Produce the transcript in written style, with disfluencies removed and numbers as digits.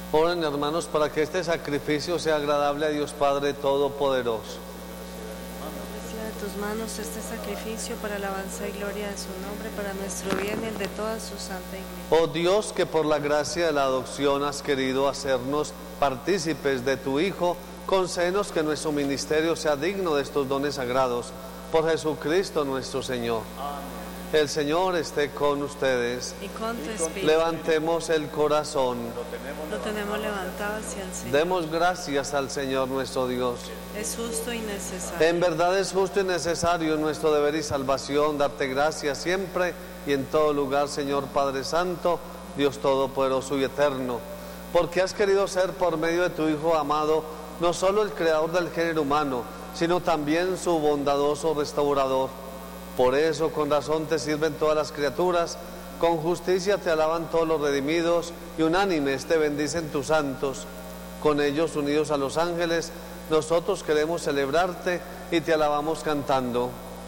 Oren, hermanos, para que este sacrificio sea agradable a Dios Padre Todopoderoso. Recibe de tus manos este sacrificio para alabanza y gloria de su nombre, para nuestro bien y el de toda su santa iglesia. Oh Dios, que por la gracia de la adopción has querido hacernos partícipes de tu Hijo, concédenos que nuestro ministerio sea digno de estos dones sagrados. Por Jesucristo nuestro Señor. Amén. El Señor esté con ustedes. Y con tu espíritu. Levantemos el corazón. Lo tenemos levantado hacia el Señor. Demos gracias al Señor nuestro Dios. Es justo y necesario. En verdad es justo y necesario, nuestro deber y salvación, darte gracias siempre y en todo lugar, Señor Padre Santo, Dios Todopoderoso y Eterno, porque has querido ser por medio de tu Hijo amado, no solo el creador del género humano, sino también su bondadoso restaurador. Por eso, con razón te sirven todas las criaturas, con justicia te alaban todos los redimidos, y unánimes te bendicen tus santos. Con ellos, unidos a los ángeles, nosotros queremos celebrarte y te alabamos cantando.